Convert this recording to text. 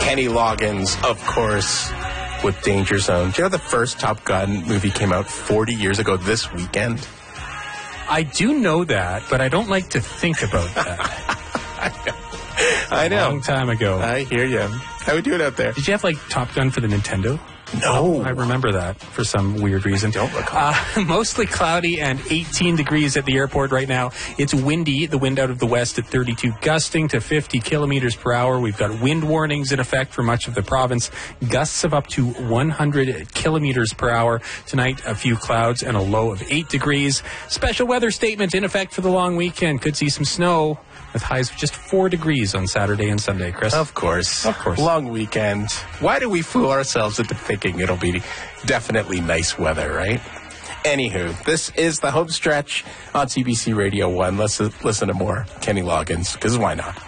Kenny Loggins, of course, with Danger Zone. Do you know the first Top Gun movie came out 40 years ago this weekend? I do know that, but I don't like to think about that. I know. A long time ago. I hear you. How we doing out there? Did you have, like, Top Gun for the Nintendo? No. I remember that for some weird reason. Don't recall. Mostly cloudy and 18 degrees at the airport right now. It's windy. The wind out of the west at 32, gusting to 50 kilometers per hour. We've got wind warnings in effect for much of the province. Gusts of up to 100 kilometers per hour. Tonight, a few clouds and a low of 8 degrees. Special weather statement in effect for the long weekend. Could see some snow with highs of just 4 degrees on Saturday and Sunday, Chris. Of course. Of course. Long weekend. Why do we fool ourselves into thinking it'll be definitely nice weather, right? Anywho, this is the home stretch on CBC Radio 1. Let's listen to more Kenny Loggins, because why not?